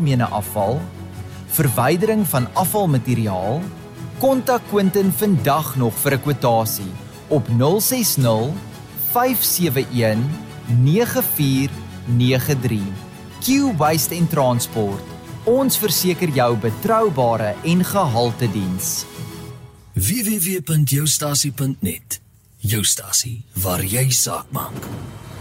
algemene afval, verwydering van afvalmateriaal, kontak Quentin vandag nog vir 'n kwotasie op 060 571 9493. Q Waste en Transport. Ons verseker jou betroubare en gehalte diens. www.joustasie.net. Jou stasie waar jy saak maak.